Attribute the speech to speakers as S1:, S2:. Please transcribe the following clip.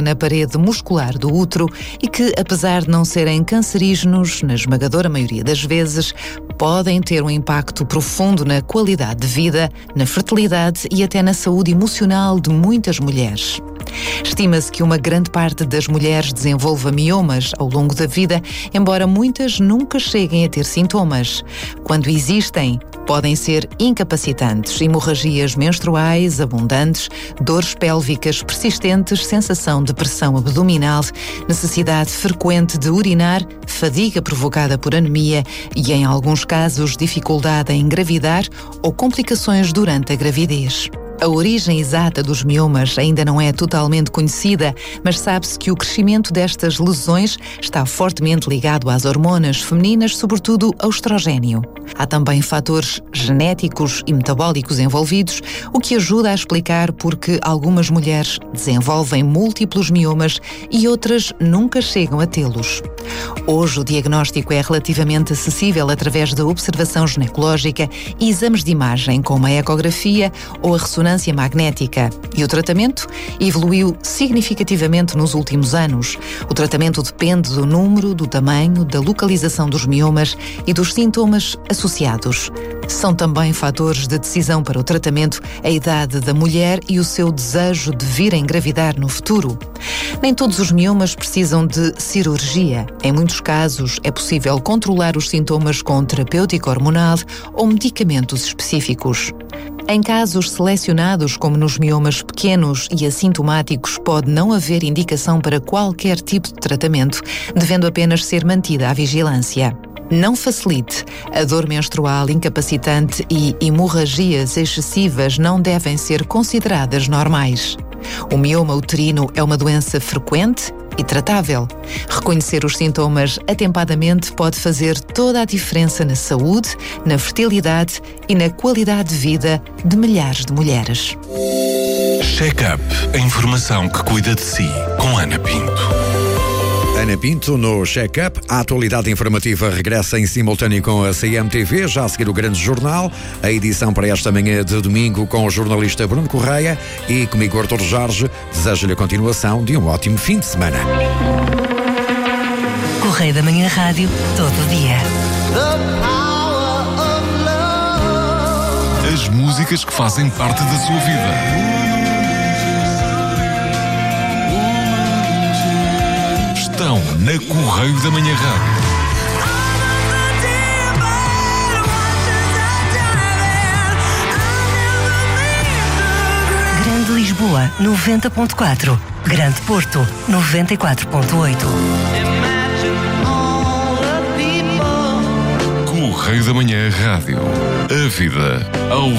S1: na parede muscular do útero e que, apesar de não serem cancerígenos, na esmagadora maioria das vezes, podem ter um impacto profundo na qualidade de vida, na fertilidade e até na saúde emocional de muitas mulheres. Estima-se que uma grande parte das mulheres desenvolva miomas ao longo da vida, embora muitas nunca cheguem a ter sintomas. Quando existem, podem ser incapacitantes, hemorragias menstruais abundantes, dores pélvicas persistentes, sensação de pressão abdominal, necessidade frequente de urinar, fadiga provocada por anemia e, em alguns casos, dificuldade em engravidar ou complicações durante a gravidez. A origem exata dos miomas ainda não é totalmente conhecida, mas sabe-se que o crescimento destas lesões está fortemente ligado às hormonas femininas, sobretudo ao estrogênio. Há também fatores genéticos e metabólicos envolvidos, o que ajuda a explicar porque algumas mulheres desenvolvem múltiplos miomas e outras nunca chegam a tê-los. Hoje o diagnóstico é relativamente acessível através da observação ginecológica e exames de imagem como a ecografia ou a ressonância magnética. E o tratamento evoluiu significativamente nos últimos anos. O tratamento depende do número, do tamanho, da localização dos miomas e dos sintomas associados. São também fatores de decisão para o tratamento a idade da mulher e o seu desejo de vir a engravidar no futuro. Nem todos os miomas precisam de cirurgia. Em muitos casos, é possível controlar os sintomas com terapêutica hormonal ou medicamentos específicos. Em casos selecionados, como nos miomas pequenos e assintomáticos, pode não haver indicação para qualquer tipo de tratamento, devendo apenas ser mantida a vigilância. Não facilite. A dor menstrual incapacitante e hemorragias excessivas não devem ser consideradas normais. O mioma uterino é uma doença frequente e tratável. Reconhecer os sintomas atempadamente pode fazer toda a diferença na saúde, na fertilidade e na qualidade de vida de milhares de mulheres.
S2: Check-up. A informação que cuida de si, com Ana Pinto.
S3: Ana Pinto no Check-up. A atualidade informativa regressa em simultâneo com a CMTV, já a seguir o Grande Jornal. A edição para esta manhã de domingo com o jornalista Bruno Correia e comigo Artur Jorge. Desejo-lhe a continuação de um ótimo fim de semana.
S4: Correio da Manhã Rádio, todo dia.
S2: As músicas que fazem parte da sua vida. Estão na Correio da Manhã Rádio.
S4: Grande Lisboa, 90.4. Grande Porto, 94.8.
S2: Correio da Manhã Rádio. A vida ao